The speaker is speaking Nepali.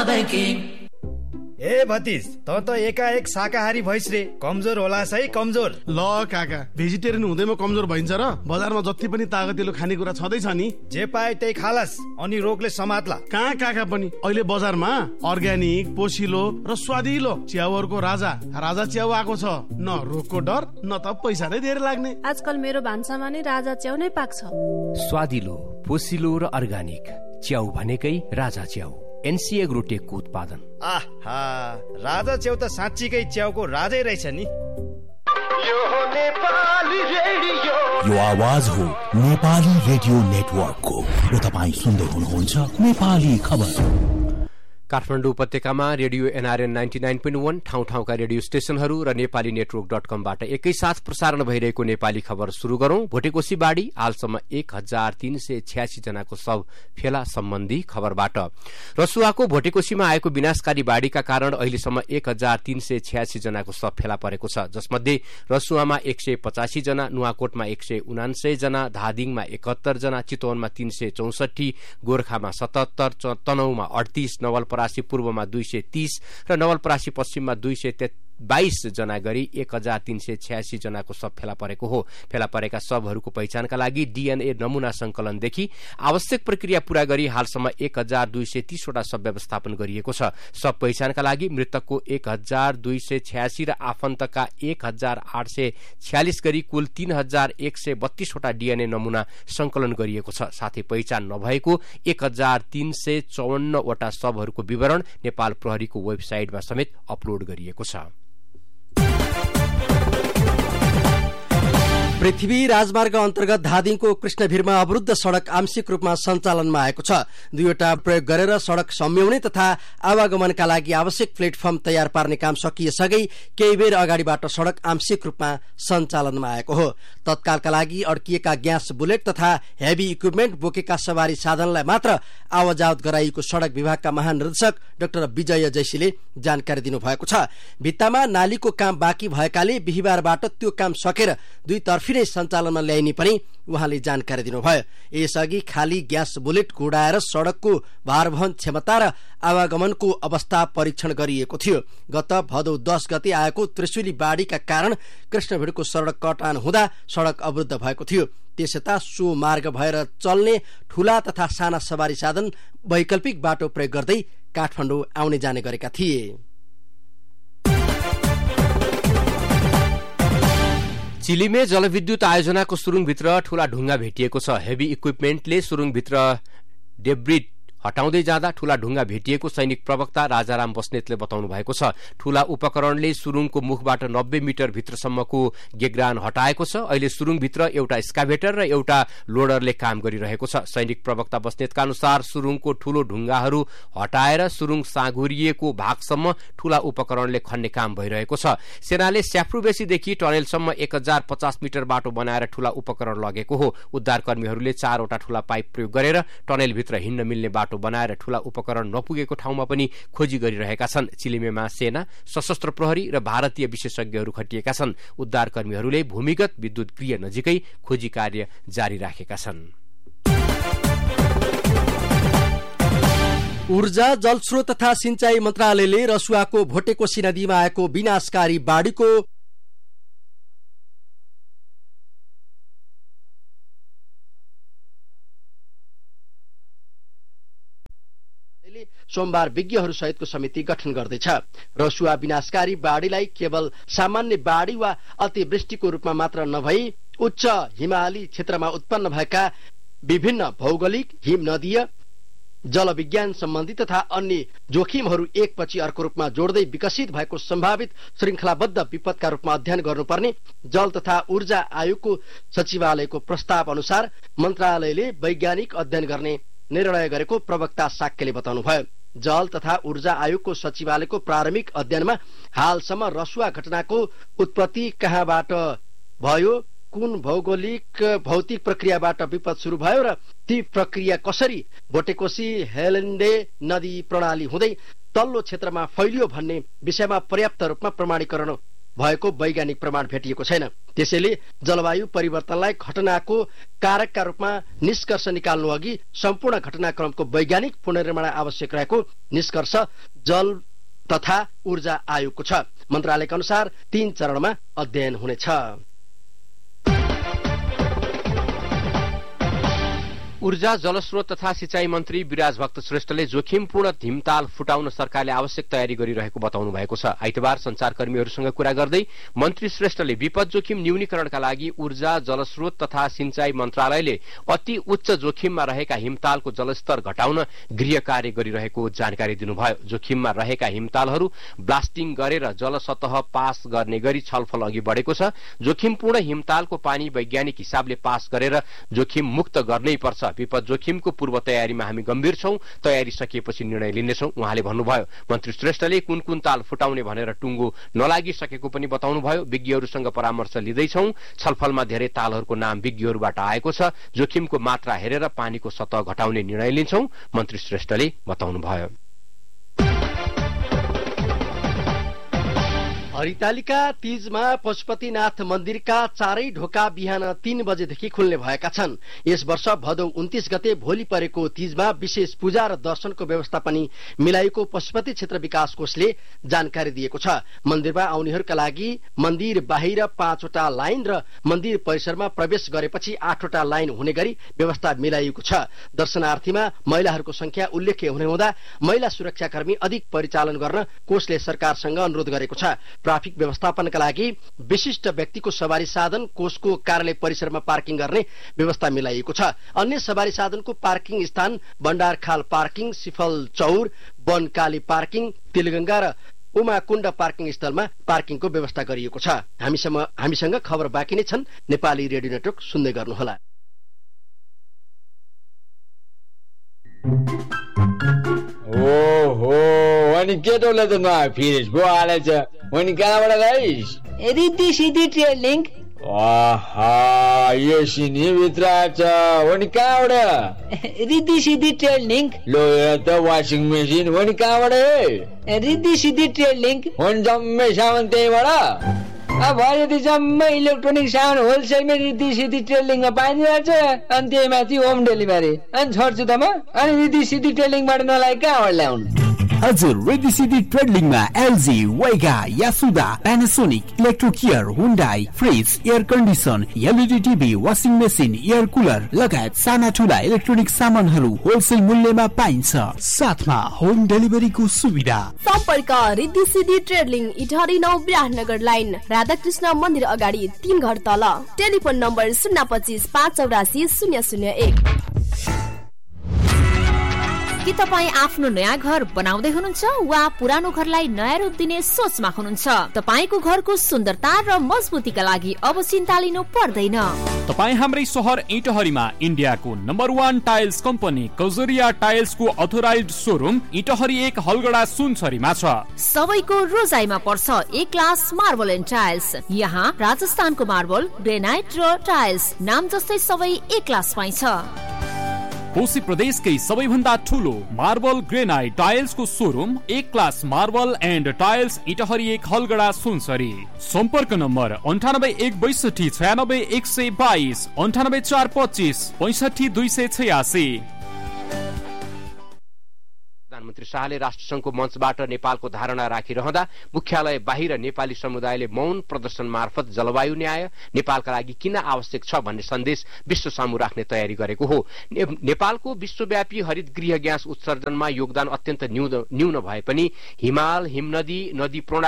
ब्याङ्किङ। ए भतिज त एकाएक शाकाहारी भइस रे, कमजोर होला है कमजोर। ल काका, भेजिटेरियन हुँदैमा कमजोर भइन्छ र? बजारमा जति पनि तागतिलो खानेकुरा छँदैछ नि, जे पाए त्यही खालास अनि रोगले समात्ला। कहाँ काका पनि अहिले बजारमा अर्ग्यानिक, पोसिलो र स्वादिलो च्याउहरूको राजा च्याउ आएको छ। न रोगको डर न त पैसा नै धेरै लाग्ने। आजकल मेरो भान्सामा नै राजा च्याउ नै पाक्छ। स्वादिलो, पोसिलो र अर्ग्यानिक च्याउ भनेकै राजा च्याउ, एनसी एग्रोटेकको उत्पादन। आहा, राजा च्याउ त साँच्चीकै च्याउको राजै रहेछ नि। यो आवाज हो नेपाली रेडियो नेटवर्कको र तपाईँ सुन्दै हुनुहुन्छ नेपाली खबर। काठमाडौँ उपत्यकामा रेडियो एनआरएन 99.1 ठाउँ-ठाउँका रेडियो स्टेशनहरू र नेपाली नेटवर्क.com-बाट एकैसाथ प्रसारण भइरहेको नेपाली खबर शुरू गरौं। भोटेकोशी बाढ़ी हालसम्म 1386 जनाको शव फेला सम्बन्धी खबरबाट। रसुवाको भोटेकोशीमा आएको विनाशकारी बाढ़ीका कारण अहिलेसम्म 1386 जनाको शव फेला परेको छ, जसमध्ये रसुवामा 185 जना, नुवाकोटमा 179 जना, धादिङमा 71 जना, चितवनमा 364, गोर्खामा 77, तनहुमा 38, नवलपरासी पूर्वमा 230 र नवलपरासी पश्चिममा 222 जना गरी 1386 जनाको शव फेला परेको हो। फेला परेका शवहरूको पहिचानका लागि डीएनए नमूना संकलनदेखि आवश्यक प्रक्रिया पूरा गरी हालसम्म 1230 वटा शव व्यवस्थापन गरिएको छ। शव पहिचानका लागि मृतकको 1286 र आफन्तका 1846 गरी कुल 3132 वटा डीएनए नमूना संकलन गरिएको छ। साथै पहिचान नभएको 1354 वटा शवहरूको विवरण नेपाल प्रहरीको वेबसाइटमा समेत अपलोड गरिएको छ। पृथ्वी राजमार्ग अन्तर्गत धादिङको कृष्णभिरमा अवरुद्ध सड़क आंशिक रूपमा सञ्चालनमा आएको छ। दुईवटा प्रयोग गरेर सड़क सम्म्याउने तथा आवागमनका लागि आवश्यक प्लेटफर्म तयार पार्ने काम सकिएसँगै केही बेर अगाडिबाट सड़क आंशिक रूपमा सञ्चालनमा आएको हो। तत्कालका लागि अड्किएका ग्यास बुलेट तथा हेभी इक्विपमेन्ट बोकेका सवारी साधनलाई मात्र आवजावत गराइएको सड़क विभागका महानिर्देशक डाक्टर विजय जैसीले जानकारी दिनुभएको छ। भित्तामा नालीको काम बाँकी भएकाले बिहिबारबाट त्यो काम सकेर दुईतर्फी नै सञ्चालनमा ल्याइने पनि उहाँले जानकारी दिनुभयो। यसअघि खाली ग्यास बुलेट गुडाएर सड़कको भारवहन क्षमता र आवागमनको अवस्था परीक्षण गरिएको थियो। गत भदौ 10 गते आएको त्रिशुली बाढ़ीका कारण कृष्णभिडको सड़क कटान हुँदा सड़क अवरुद्ध भएको थियो। त्यसयता सो मार्ग भएर चल्ने ठूला तथा साना सवारी साधन वैकल्पिक बाटो प्रयोग गर्दै काठमाडौँ आउने जाने गरेका थिए। चिलिमे जलविद्युत आयोजनाको सुरुङभित्र ठूला ढुङ्गा भेटिएको छ। हेभी इक्विपमेन्टले सुरुङभित्र डेब्रिड हटाउँदै जाँदा ठूला ढुङ्गा भेटिएको सैनिक प्रवक्ता राजाराम बस्नेतले बताउनु भएको छ। ठूला उपकरणले सुरुङको मुखबाट 90 मिटर भित्रसम्मको गेग्रान हटाएको छ। अहिले सुरुङभित्र एउटा स्काभेटर र एउटा लोडरले काम गरिरहेको छ। सैनिक प्रवक्ता बस्नेतका अनुसार सुरुङको ठूलो ढुङ्गाहरू हटाएर सुरुङ साँघुरिएको भागसम्म ठूला उपकरणले खन्ने काम भइरहेको छ। सेनाले स्याफ्रुबेसीदेखि टनेलसम्म 1050 मिटर बाटो बनाएर ठूला उपकरण लगेको हो। उद्धारकर्मीहरूले 4 वटा ठूला पाइप प्रयोग गरेर टनेलभित्र हिँड्न मिल्ने बाटो बनाएर ठूला उपकरण नपुगेको ठाउँमा पनि खोजी गरिरहेका छन्। चिलिमेमा सेना, सशस्त्र प्रहरी र भारतीय विशेषज्ञहरू खटिएका छन्। उद्धारकर्मीहरूले भूमिगत विद्युत गृह नजिकै खोजी कार्य जारी राखेका छन्। ऊर्जा, जलस्रोत तथा सिंचाई मन्त्रालयले रसुवाको भोटेकोशी नदीमा आएको विनाशकारी बाढ़ीको सोमबार विज्ञहरू सहितको समिति गठन गर्दैछ। रसुवा विनाशकारी बाढ़ीलाई केवल सामान्य बाढ़ी वा अतिवृष्टिको रूपमा मात्र नभई उच्च हिमाली क्षेत्रमा उत्पन्न भएका विभिन्न भौगोलिक, हिम नदीय, जलविज्ञान सम्बन्धी तथा अन्य जोखिमहरू एकपछि अर्को रूपमा जोड्दै विकसित भएको सम्भावित श्रृंखलाबद्ध विपदका रूपमा अध्ययन गर्नुपर्ने जल तथा ऊर्जा आयोगको सचिवालयको प्रस्ताव अनुसार मन्त्रालयले वैज्ञानिक अध्ययन गर्ने निर्णय गरेको प्रवक्ता साक्यले बताउनुभयो। जल तथा ऊर्जा आयोगको सचिवालयको प्रारम्भिक अध्ययनमा हालसम्म रसुवा घटनाको उत्पत्ति कहाँबाट भयो, कुन भौतिक प्रक्रियाबाट विपद शुरू भयो र ती प्रक्रिया कसरी भोटेकोशी हेलेन्डे नदी प्रणाली हुँदै तल्लो क्षेत्रमा फैलियो भन्ने विषयमा पर्याप्त रूपमा प्रमाणीकरण भएको वैज्ञानिक प्रमाण भेटिएको छैन। त्यसैले जलवायु परिवर्तनलाई घटनाको कारकका रूपमा निष्कर्ष निकाल्नु अघि सम्पूर्ण घटनाक्रमको वैज्ञानिक पुनर्निर्माण आवश्यक रहेको निष्कर्ष जल तथा ऊर्जा आयोगको छ। मन्त्रालयका अनुसार 3 चरणमा अध्ययन हुनेछ। ऊर्जा जलस्रोत तथा सिंचाई मन्त्री विराज भक्त श्रेष्ठले जोखिमपूर्ण हिमताल फुटाउन सरकारले आवश्यक तयारी गरिरहेको बताउनु भएको छ। आइतबार संचारकर्मीहरूसँग कुरा गर्दै मन्त्री श्रेष्ठले विपद जोखिम न्यूनीकरणका लागि ऊर्जा जलस्रोत तथा सिंचाई मन्त्रालयले अति उच्च जोखिममा रहेका हिमतालको जलस्तर घटाउन गृह कार्य गरिरहेको जानकारी दिनुभयो। जोखिममा रहेका हिमतालहरू ब्लास्टिङ गरेर जलसतह पास गर्ने गरी छलफल अघि बढेको छ। जोखिमपूर्ण हिमतालको पानी वैज्ञानिक हिसाबले पास गरेर जोखिम मुक्त गर्नै पर्छ। विपद जोखिमको पूर्व तयारीमा हामी गम्भीर छौं, तयारी सकिएपछि निर्णय लिनेछौं उहाँले भन्नुभयो। मन्त्री श्रेष्ठले कुन कुन ताल फुटाउने भनेर टुङ्गो नलागिसकेको पनि बताउनुभयो। विज्ञहरूसँग परामर्श लिँदैछौं, छलफलमा धेरै तालहरूको नाम विज्ञहरूबाट आएको छ। जोखिमको मात्रा हेरेर पानीको सतह घटाउने निर्णय लिन्छौं मन्त्री श्रेष्ठले बताउनुभयो। हरितालिका तीजमा पशुपतिनाथ मन्दिरका चारै ढोका बिहान 3 बजेदेखि खुल्ने भएका छन्। यस वर्ष भदौ 29 गते भोलि परेको तीजमा विशेष पूजा र दर्शनको व्यवस्था पनि मिलाइएको पशुपति क्षेत्र विकास कोषले जानकारी दिएको छ। मन्दिरमा आउनेहरूका लागि मन्दिर बाहिर 5 वटा लाइन र मन्दिर परिसरमा प्रवेश गरेपछि 8 वटा लाइन हुने गरी व्यवस्था मिलाइएको छ। दर्शनार्थीमा महिलाहरूको संख्या उल्लेख्य हुने हुँदा महिला सुरक्षाकर्मी अधिक परिचालन गर्न कोषले सरकारसँग अनुरोध गरेको छ। ट्राफिक व्यवस्थापनका लागि विशिष्ट व्यक्तिको सवारी साधन कोषको कार्यालय परिसरमा पार्किङ गर्ने व्यवस्था मिलाइएको छ। अन्य सवारी साधनको पार्किङ स्थान बण्डारखाल पार्किङ, सिफल चौर, बनकाली पार्किङ, तिलगंगा र उमाकुण्ड पार्किङ स्थलमा पार्किङको व्यवस्था गरिएको छ। हामीसँग खबर बाँकी नै छन्। नेपाली रेडियो नेटवर्क सुन्दै गर्नुहोला। ओहो अनि केटोले त नआयो फिरेस पो हालेछ। अनि कहाँबाट ल्याइस्? रिद्धि सिद्धि ट्रेडिङ। आहा यो सिनी भित्र छ। अनि कहाँबाट? रिद्धि सिद्धि ट्रेडिङ। लो यो त वासिङ मेसिन। अनि कहाँबाट? रिद्धि सिद्धि ट्रेडिङ। अनि जम्मै सामान त्यहीबाट? भयो यति जम्मै इलेक्ट्रोनिक सामान होलसेलमै रिद्धि सिद्धि ट्रेडिङमा पाइदिरहेछ। अनि त्यही माथि होम डेलिभरी। अनि छोड्छु त म। अनि रिद्धि सिद्धि ट्रेडिङबाट नलाइ कहाँबाट ल्याउनु? हजुर, रिद्धि सिद्धि ट्रेडिङमा एलजी, वेगा, यासुदा, प्यानासोनिक, इलेक्ट्रोकेयर, Hyundai, fridge, air condition, LED TV, washing machine, air cooler लगायत साना ठुला इलेक्ट्रोनिक सामानहरू होलसेल मूल्यमा पाइन्छ। साथमा होम डेलिभरीको सुविधा। सम्पर्क रिद्धि सिद्धि ट्रेडिङ, इटहरी 9 विराटनगर लाइन, राधाकृष्ण मन्दिर अगाडि 3 घर तल। Telephone number 025 584 001। के तपाईँ आफ्नो नयाँ घर बनाउँदै हुनुहुन्छ वा पुरानो घरलाई नयाँ रूप दिने सोचमा हुनुहुन्छ? तपाईँको घरको सुन्दरता र मजबुतीका लागि अब चिन्ता लिनु पर्दैन। तपाईँ हाम्रै सहर इटहरीमा इन्डियाको number 1 tiles company Kajaria टाइल्सको authorised showroom Itahari 1 Halgada सुनसरीमा छ। सबैको रोजाइमा पर्छ A class marble and tiles. यहाँ राजस्थानको मार्बल, ग्रेनाइट र टाइल्स नाम जस्तै सबै A क्लास पाइन्छ। कोशी प्रदेशकै सबैभन्दा ठूलो marble granite टाइल्सको showroom A class marble and tiles Itahari 1 Halgada Sunsari. सम्पर्क नम्बर 98 162 96 122, 98 425 65 286। प्रधानमन्त्री शाहले राष्ट्रसंघको मञ्चबाट नेपालको धारणा राखिरहँदा मुख्यालय बाहिर नेपाली समुदायले मौन प्रदर्शन मार्फत जलवायु न्याय नेपालका लागि किन आवश्यक छ भन्ने सन्देश विश्व सामु राख्ने तयारी गरेको हो। नेपालको विश्वव्यापी हरित गृह ग्यास उत्सर्जनमा योगदान अत्यन्त न्यून भए पनि हिमाल, हिमनदी, नदी